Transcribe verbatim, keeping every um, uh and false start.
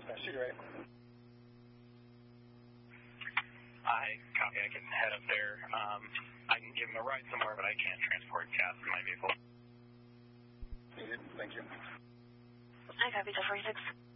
Shoot right. I copy. I can head up there. Um, I can give him a ride somewhere, but I can't transport gas in my vehicle. Thank you. I copy, Delta forty-six.